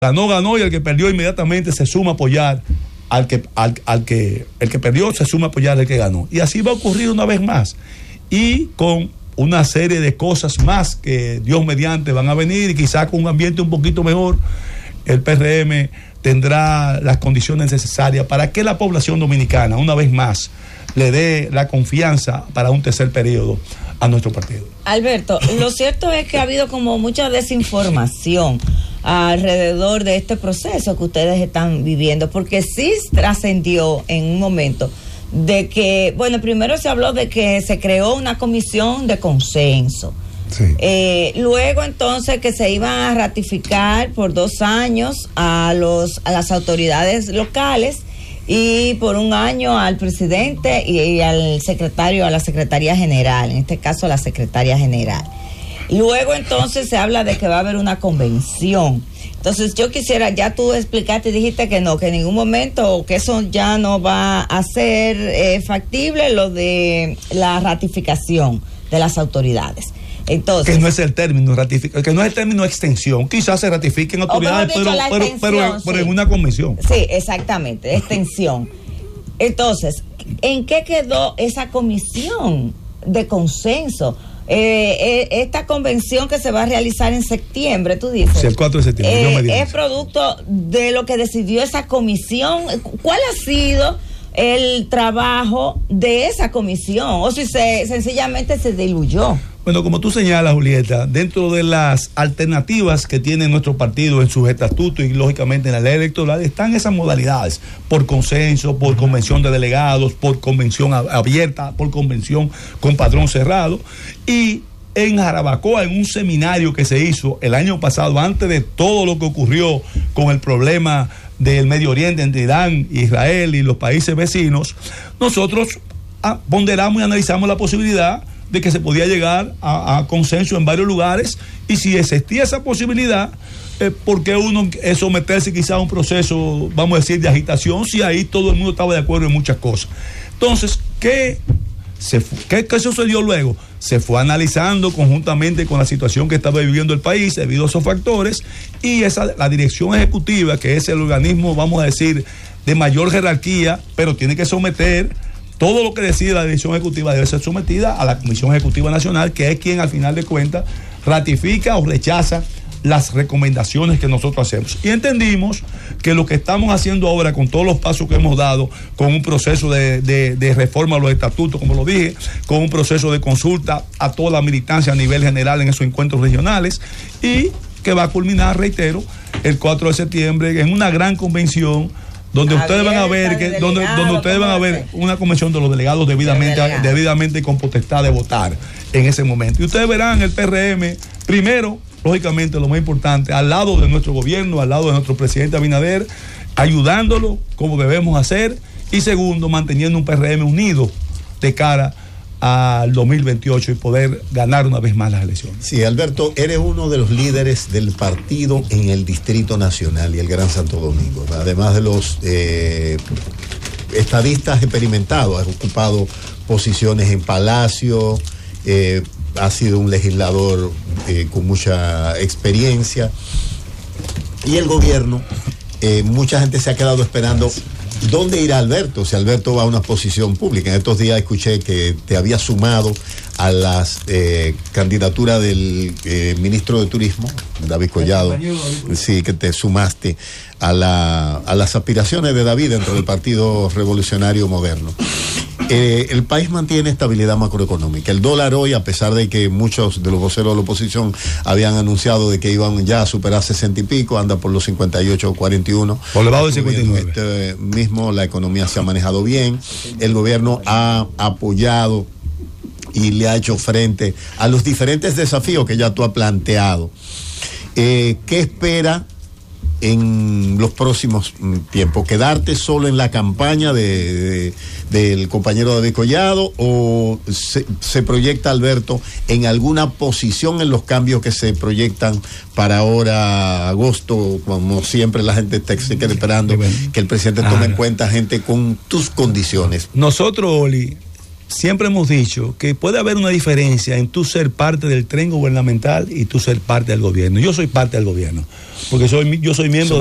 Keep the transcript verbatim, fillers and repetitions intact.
Ganó, ganó, y el que perdió inmediatamente se suma a apoyar al que, al, al que, el que perdió se suma a apoyar al que ganó. Y así va a ocurrir una vez más. Y con una serie de cosas más que Dios mediante van a venir, y quizás con un ambiente un poquito mejor, el P R M tendrá las condiciones necesarias para que la población dominicana, una vez más, le dé la confianza para un tercer periodo a nuestro partido. Alberto, lo cierto es que ha habido como mucha desinformación alrededor de este proceso que ustedes están viviendo, porque sí trascendió en un momento de que, bueno, primero se habló de que se creó una comisión de consenso. Sí. Eh, luego entonces que se iban a ratificar por dos años a los a las autoridades locales y por un año al presidente y, y al secretario, a la secretaría general, en este caso a la secretaria general. Luego entonces se habla de que va a haber una convención. Entonces yo quisiera, ya tú explicaste y dijiste que no, que en ningún momento, que eso ya no va a ser eh, factible, lo de la ratificación de las autoridades. Entonces, que no es el término ratificar, que no es el término extensión, quizás se ratifiquen autoridades, pero, pero, pero, pero sí, en una convención. Sí, exactamente, extensión. Entonces, ¿en qué quedó esa comisión de consenso? Eh, eh, esta convención que se va a realizar en septiembre, tú dices. Sí, el cuatro de septiembre. Eh, ¿Es producto de lo que decidió esa comisión? ¿Cuál ha sido el trabajo de esa comisión? O si se, sencillamente se diluyó. Bueno, como tú señalas, Julieta, dentro de las alternativas que tiene nuestro partido en sus estatutos y lógicamente en la ley electoral están esas modalidades, por consenso, por convención de delegados, por convención abierta, por convención con padrón cerrado. Y en Jarabacoa, en un seminario que se hizo el año pasado, antes de todo lo que ocurrió con el problema del Medio Oriente entre Irán, Israel y los países vecinos, nosotros ponderamos y analizamos la posibilidad de que se podía llegar a, a consenso en varios lugares, y si existía esa posibilidad, eh, ¿por qué uno eh, someterse quizá a un proceso, vamos a decir, de agitación, si ahí todo el mundo estaba de acuerdo en muchas cosas? Entonces, ¿qué, se fue, qué, qué sucedió luego? Se fue analizando conjuntamente con la situación que estaba viviendo el país debido a esos factores, y esa, la dirección ejecutiva, que es el organismo, vamos a decir, de mayor jerarquía, pero tiene que someter todo lo que decide la dirección ejecutiva, debe ser sometida a la Comisión Ejecutiva Nacional, que es quien al final de cuentas ratifica o rechaza las recomendaciones que nosotros hacemos. Y entendimos que lo que estamos haciendo ahora, con todos los pasos que hemos dado, con un proceso de, de, de reforma a los estatutos, como lo dije, con un proceso de consulta a toda la militancia a nivel general en esos encuentros regionales, y que va a culminar, reitero, el cuatro de septiembre en una gran convención donde Abierta, ustedes van a ver que donde, donde ustedes van a ver una convención de los delegados debidamente, de debidamente con potestad de votar en ese momento. Y ustedes verán el P R M, primero, lógicamente lo más importante, al lado de nuestro gobierno, al lado de nuestro presidente Abinader, ayudándolo como debemos hacer, y segundo, manteniendo un P R M unido de cara al dos mil veintiocho y poder ganar una vez más las elecciones. Sí, Alberto, eres uno de los líderes del partido en el Distrito Nacional y el Gran Santo Domingo, además de los eh, estadistas experimentados. Has ocupado posiciones en Palacio, eh, has sido un legislador eh, con mucha experiencia, y el gobierno, eh, mucha gente se ha quedado esperando ¿dónde irá Alberto? Si Alberto va a una posición pública. En estos días escuché que te había sumado a las eh, candidaturas del eh, ministro de Turismo, David Collado. Sí, que te sumaste a, la, a las aspiraciones de David dentro del Partido Revolucionario Moderno. Eh, el país mantiene estabilidad macroeconómica. El dólar hoy, a pesar de que muchos de los voceros de la oposición habían anunciado de que iban ya a superar sesenta y pico, anda por los cincuenta y ocho, cuarenta y uno. Por debajo de cincuenta y nueve. Este mismo, la economía se ha manejado bien. El gobierno ha apoyado y le ha hecho frente a los diferentes desafíos que ya tú has planteado. Eh, ¿Qué espera en los próximos tiempos? ¿Quedarte solo en la campaña de, de, del compañero David Collado, o se, se proyecta Alberto en alguna posición en los cambios que se proyectan para ahora, agosto, como siempre la gente está, se queda esperando que el presidente tome ah, en cuenta gente con tus condiciones? Nosotros, Oli, siempre hemos dicho que puede haber una diferencia en tú ser parte del tren gubernamental y tú ser parte del gobierno. Yo soy parte del gobierno, porque soy, yo soy miembro